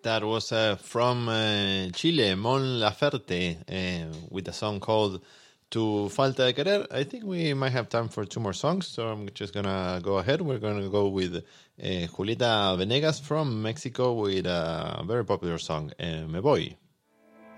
That was from Chile, Mon Laferte, with a song called Tu Falta de Querer. I think we might have time for two more songs, so I'm just going to go ahead. We're going to go with Julieta Venegas from Mexico with a very popular song, Me Voy.